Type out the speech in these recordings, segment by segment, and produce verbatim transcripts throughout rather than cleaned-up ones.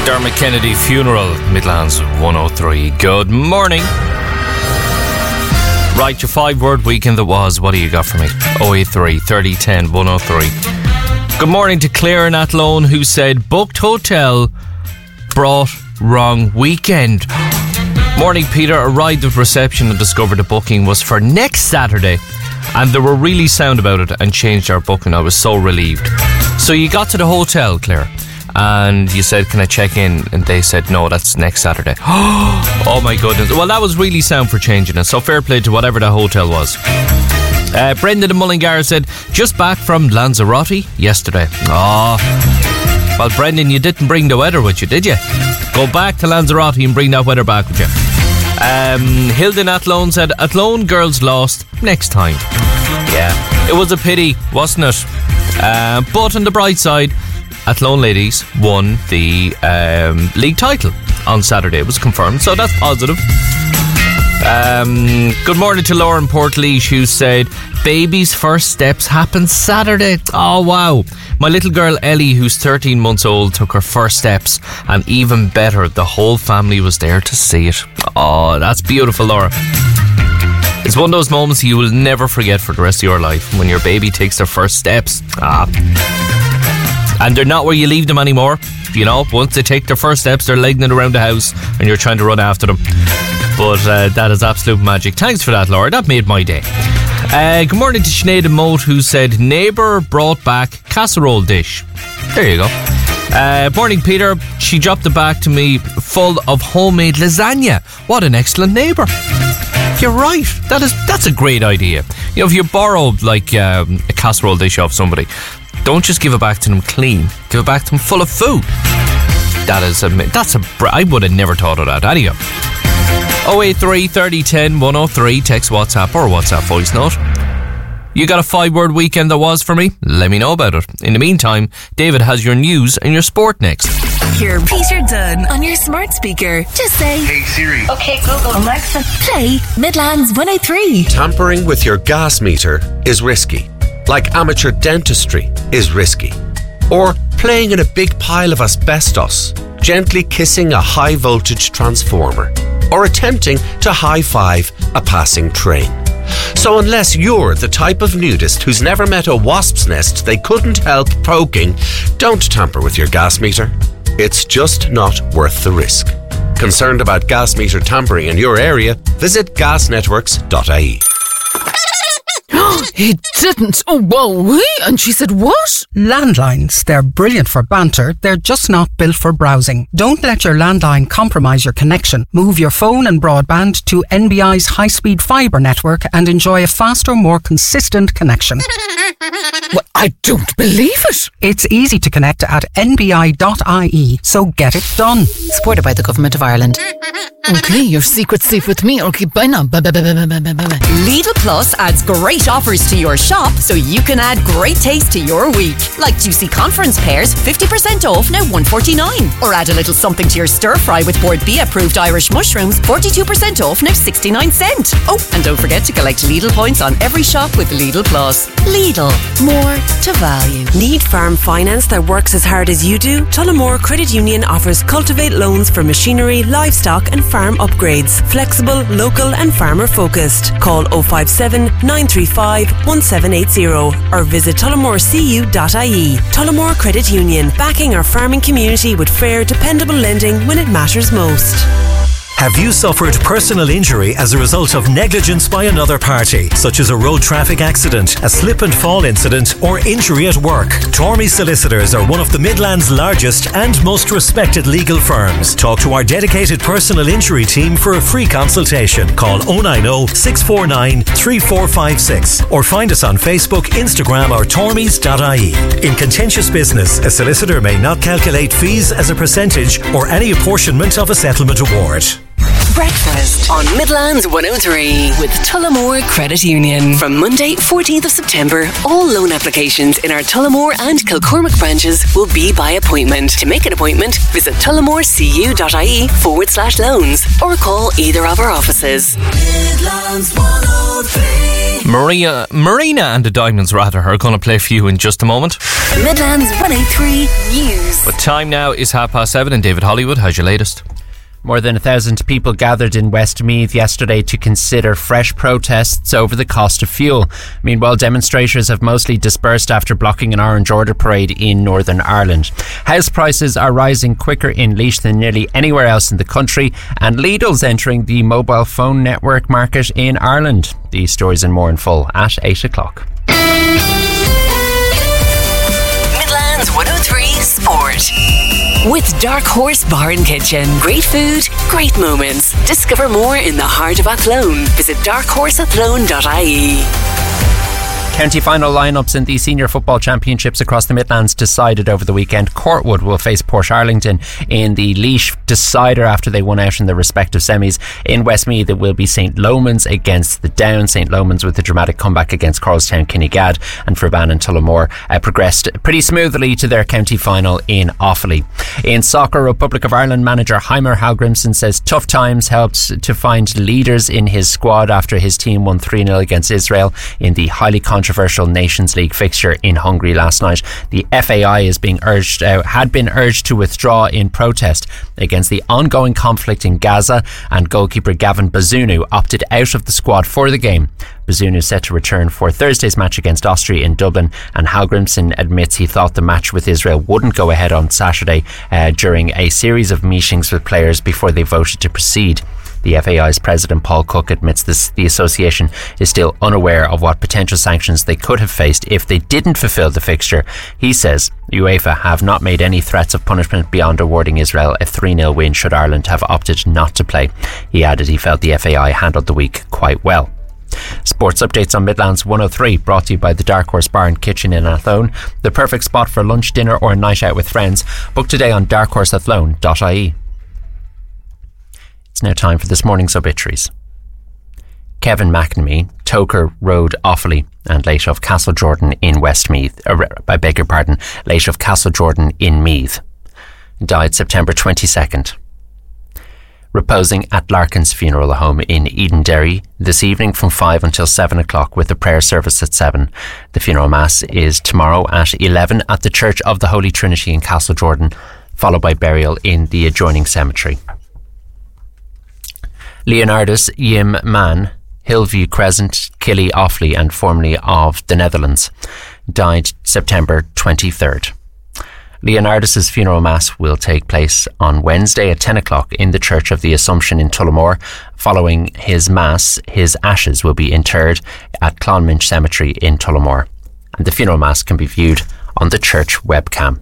Dermot Kennedy Funeral, Midlands one oh three. Good morning. Right, your five-word weekend that was. What do you got for me? oh eight three, thirty, ten, one oh three. Good morning to Claire in Athlone, who said, booked hotel, brought wrong weekend. Morning, Peter. Arrived at reception and discovered the booking was for next Saturday, and they were really sound about it and changed our booking. I was so relieved. So you got to the hotel, Claire, and you said, can I check in? And they said, no, that's next Saturday. Oh my goodness. Well, that was really sound for changing it, so fair play to whatever the hotel was. uh, Brendan in Mullingar said, just back from Lanzarote yesterday. Oh, well, Brendan, you didn't bring the weather with you, did you? Go back to Lanzarote and bring that weather back with you. um, Hilda in Athlone said, Athlone girls lost, next time. Yeah, it was a pity, wasn't it? Uh, but on the bright side, Athlone ladies won the um, league title on Saturday. It was confirmed, so that's positive. Um, good morning to Laura in Portlaoise, who said, baby's first steps happen Saturday. Oh wow. My little girl Ellie, who's thirteen months old, took her first steps, and even better, the whole family was there to see it. Oh, that's beautiful, Laura. It's one of those moments you will never forget for the rest of your life, when your baby takes their first steps. Ah. And they're not where you leave them anymore. You know, once they take their first steps, they're legging it around the house and you're trying to run after them. But uh, that is absolute magic. Thanks for that, Laura. That made my day. Uh, good morning to Sinead and Moat, who said, neighbour brought back casserole dish. There you go. Uh, morning, Peter. She dropped it back to me full of homemade lasagna. What an excellent neighbour. You're right. That is that's a great idea. You know, if you borrow like um, a casserole dish off somebody, don't just give it back to them clean. Give it back to them full of food. That is a that's a. I would have never thought of that. Anyhow, oh eight three, thirty, ten, one oh three. Text, WhatsApp or WhatsApp voice note. You got a five-word weekend that was for me? Let me know about it. In the meantime, David has your news and your sport next. Hear Peter Dunn on your smart speaker. Just say, hey Siri. Okay Google. Alexa, play Midlands one oh three. Tampering with your gas meter is risky. Like amateur dentistry is risky. Or playing in a big pile of asbestos, gently kissing a high voltage transformer, or attempting to high-five a passing train. So unless you're the type of nudist who's never met a wasp's nest they couldn't help poking, don't tamper with your gas meter. It's just not worth the risk. Concerned about gas meter tampering in your area? Visit gas networks dot I E. He didn't. Oh, whoa. And she said, what? Landlines. They're brilliant for banter. They're just not built for browsing. Don't let your landline compromise your connection. Move your phone and broadband to N B I's high-speed fibre network and enjoy a faster, more consistent connection. Well, I don't believe it. It's easy to connect at N B I dot I E, so get it done. Supported by the Government of Ireland. Okay, your secret's safe with me. Okay, bye now. Bye, bye, bye, bye, bye, bye, bye. Lidl Plus adds great offers to your shop so you can add great taste to your week. Like juicy conference pears, fifty percent off, now one forty-nine. Or add a little something to your stir fry with Board B approved Irish mushrooms, forty-two percent off, now sixty-nine cent. Oh, and don't forget to collect Lidl points on every shop with Lidl Plus. Lidl, more to value. Need farm finance that works as hard as you do? Tullamore Credit Union offers Cultivate loans for machinery, livestock and farm upgrades. Flexible, local and farmer focused. Call oh five seven, nine three five, one seven eight zero or visit tullamore c u dot I E. Tullamore Credit Union, backing our farming community with fair, dependable lending when it matters most. Have you suffered personal injury as a result of negligence by another party, such as a road traffic accident, a slip and fall incident, or injury at work? Tormey Solicitors are one of the Midlands' largest and most respected legal firms. Talk to our dedicated personal injury team for a free consultation. Call oh nine oh, six four nine, three four five six or find us on Facebook, Instagram or tormeys dot I E. In contentious business, a solicitor may not calculate fees as a percentage or any apportionment of a settlement award. Breakfast on Midlands one oh three with Tullamore Credit Union. From Monday, fourteenth of September, all loan applications in our Tullamore and Kilcormac branches will be by appointment. To make an appointment, visit tullamorecu.ie forward slash loans or call either of our offices. Midlands one oh three Maria, Marina and the Diamonds, rather, are going to play for you in just a moment. Midlands one oh three News. But time now is half past seven, and David Hollywood, how's your latest? More than a thousand people gathered in Westmeath yesterday to consider fresh protests over the cost of fuel. Meanwhile, demonstrators have mostly dispersed after blocking an Orange Order parade in Northern Ireland. House prices are rising quicker in Laois than nearly anywhere else in the country, and Lidl's entering the mobile phone network market in Ireland. These stories and more in full at eight o'clock. Midlands one oh three Sport. With Dark Horse Bar and Kitchen. Great food, great moments. Discover more in the heart of Athlone. Visit dark horse athlone dot I E. County final lineups in the Senior Football Championships across the Midlands decided over the weekend. Courtwood will face Portarlington in the Laois decider after they won out in their respective semis. In Westmeath, it will be Saint Lomans against the Down. Saint Lomans with a dramatic comeback against Carlstown Kinnegad, and Ferban and Tullamore uh, progressed pretty smoothly to their county final in Offaly. In soccer, Republic of Ireland manager Heimer Hallgrimsson says tough times helped to find leaders in his squad after his team won three nil against Israel in the highly controversial Controversial Nations League fixture in Hungary last night. The F A I is being urged, uh, had been urged to withdraw in protest against the ongoing conflict in Gaza, and goalkeeper Gavin Bazunu opted out of the squad for the game. Bazunu set to return for Thursday's match against Austria in Dublin, and Hallgrimsson admits he thought the match with Israel wouldn't go ahead on Saturday uh, during a series of meetings with players before they voted to proceed. The F A I's president Paul Cook admits this, the association is still unaware of what potential sanctions they could have faced if they didn't fulfil the fixture. He says UEFA have not made any threats of punishment beyond awarding Israel a three nil win should Ireland have opted not to play. He added he felt the F A I handled the week quite well. Sports updates on Midlands one oh three, brought to you by the Dark Horse Bar and Kitchen in Athlone. The perfect spot for lunch, dinner or a night out with friends. Book today on dark horse athlone dot I E. It's now time for this morning's obituaries. Kevin McNamee, Toker Road, Offaly, and late of Castle Jordan in Westmeath. Uh, I beg your pardon, late of Castle Jordan in Meath. Died September twenty-second. Reposing at Larkin's Funeral Home in Edenderry this evening from five until seven o'clock with a prayer service at seven. The funeral mass is tomorrow at eleven at the Church of the Holy Trinity in Castle Jordan, followed by burial in the adjoining cemetery. Leonardus Yim Man, Hillview Crescent, Killy, Offaly, and formerly of the Netherlands, died September twenty-third. Leonardus's funeral mass will take place on Wednesday at ten o'clock in the Church of the Assumption in Tullamore. Following his mass, his ashes will be interred at Clonminch Cemetery in Tullamore, and the funeral mass can be viewed on the church webcam.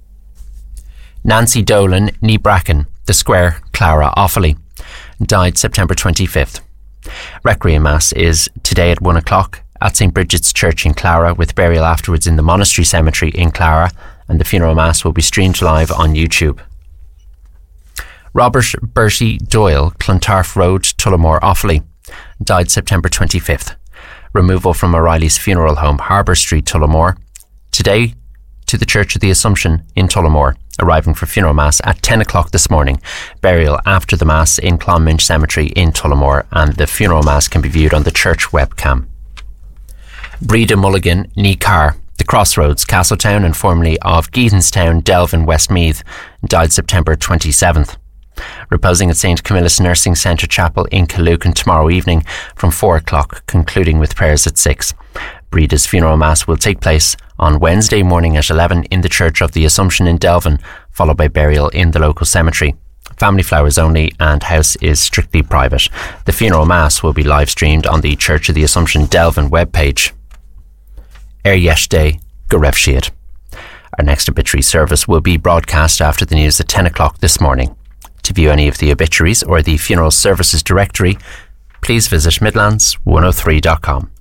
Nancy Dolan, Ní Bracken, The Square, Clara, Offaly, died September twenty-fifth. Requiem Mass is today at one o'clock at Saint Bridget's Church in Clara, with burial afterwards in the Monastery Cemetery in Clara, and the funeral mass will be streamed live on YouTube. Robert Bertie Doyle, Clontarf Road, Tullamore, Offaly, died September twenty-fifth. Removal from O'Reilly's funeral home, Harbour Street, Tullamore, today to the Church of the Assumption in Tullamore, arriving for funeral mass at ten o'clock this morning. Burial after the mass in Clonminch Cemetery in Tullamore, and the funeral mass can be viewed on the church webcam. Breda Mulligan, Ní Carr, The Crossroads, Castletown, and formerly of Geethanstown, Delvin, Westmeath, died September twenty-seventh. Reposing at Saint Camillus Nursing Centre Chapel in Killucan tomorrow evening from four o'clock, concluding with prayers at six. Breda's funeral mass will take place on Wednesday morning at eleven in the Church of the Assumption in Delvin, followed by burial in the local cemetery. Family flowers only, and house is strictly private. The funeral mass will be live streamed on the Church of the Assumption Delvin webpage. Er Yesterday, go Raibh Siad. Our next obituary service will be broadcast after the news at ten o'clock this morning. To view any of the obituaries or the funeral services directory, please visit midlands one oh three dot com.